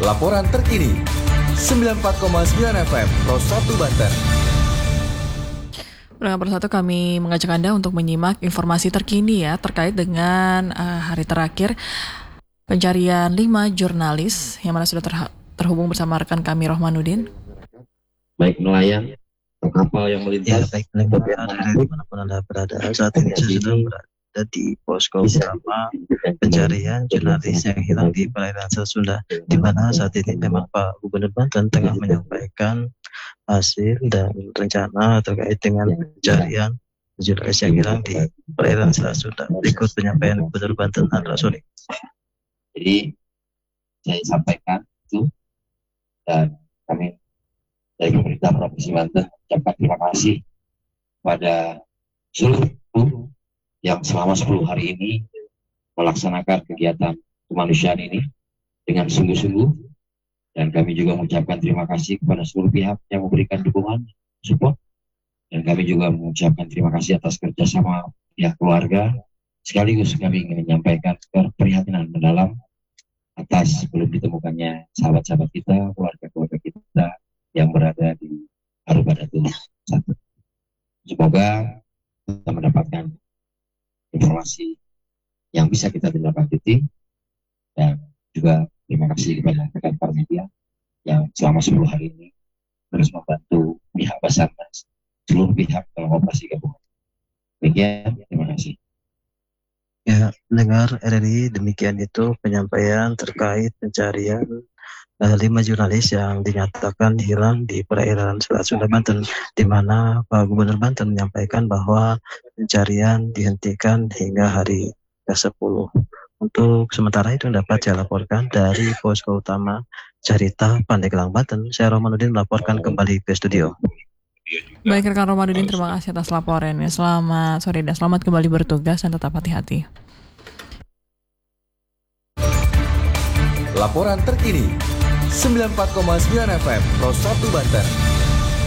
Laporan terkini 94,9 FM Pro 1 Banten. Pendengar Persatu, kami mengajak Anda untuk menyimak informasi terkini ya terkait dengan hari terakhir pencarian 5 jurnalis yang mana sudah terhubung bersama rekan kami Rohmanuddin. Baik nelayan atau kapal yang melintas, baik dimanapun Anda berada, saat ini saya sedang berada di posko utama pencarian jurnalis yang hilang di perairan Selat Sunda, di mana saat ini memang Pak Gubernur Banten tengah menyampaikan hasil dan rencana terkait dengan pencarian jurnalis yang hilang di perairan Selat Sunda. Berikut penyampaian Gubernur Banten Andra Soni. Jadi saya sampaikan itu, dan kami dari pemerintah Provinsi Banten ucapkan terima kasih pada seluruh yang selama 10 hari ini melaksanakan kegiatan kemanusiaan ini dengan sungguh-sungguh. Dan kami juga mengucapkan terima kasih kepada seluruh pihak yang memberikan dukungan, support. Dan kami juga mengucapkan terima kasih atas kerjasama pihak keluarga. Sekaligus kami ingin menyampaikan keprihatinan mendalam atas belum ditemukannya sahabat-sahabat kita, keluarga-keluarga kita yang berada di Aruba Datu 1. Semoga kita mendapatkan informasi yang bisa kita tindak-lanjuti, dan juga terima kasih kepada rekan-rekan media yang selama 10 hari ini terus membantu pihak Basarnas, seluruh pihak dalam operasi gabungan. Demikian, terima kasih. Ya, dengar RRI, demikian itu penyampaian terkait pencarian 5 jurnalis yang dinyatakan hilang di perairan Selat Sunda Banten, di mana Pak Gubernur Banten menyampaikan bahwa pencarian dihentikan hingga hari ke-10. Untuk sementara itu dapat saya laporkan dari posko utama Carita Pandeglang Banten. Saya Rohmanuddin melaporkan kembali ke studio. Baik rekan Rohmanuddin, terima kasih atas laporannya. Selamat sore dan selamat kembali bertugas dan tetap hati-hati. Laporan terkini 94,9 FM Pro 1 Banten.